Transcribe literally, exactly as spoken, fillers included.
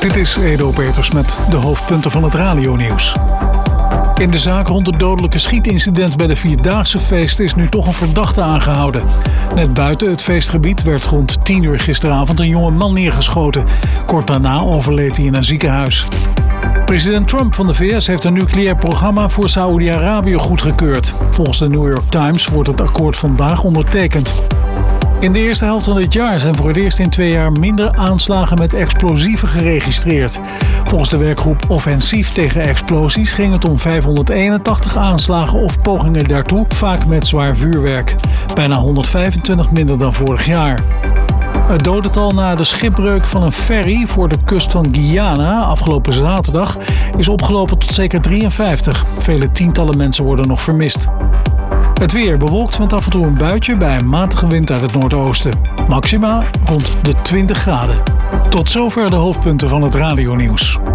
Dit is Edo Peters met de hoofdpunten van het radionieuws. In de zaak rond het dodelijke schietincident bij de Vierdaagse feest is nu toch een verdachte aangehouden. Net buiten het feestgebied werd rond tien uur gisteravond een jonge man neergeschoten. Kort daarna overleed hij in een ziekenhuis. President Trump van de V S heeft een nucleair programma voor Saoedi-Arabië goedgekeurd. Volgens de New York Times wordt het akkoord vandaag ondertekend. In de eerste helft van dit jaar zijn voor het eerst in twee jaar minder aanslagen met explosieven geregistreerd. Volgens de werkgroep Offensief tegen Explosies ging het om vijfhonderdeenentachtig aanslagen of pogingen daartoe, vaak met zwaar vuurwerk. Bijna honderdvijfentwintig minder dan vorig jaar. Het dodental na de schipbreuk van een ferry voor de kust van Guyana afgelopen zaterdag is opgelopen tot zeker drieënvijftig. Vele tientallen mensen worden nog vermist. Het weer bewolkt met af en toe een buitje bij een matige wind uit het noordoosten. Maxima rond de twintig graden. Tot zover de hoofdpunten van het radionieuws.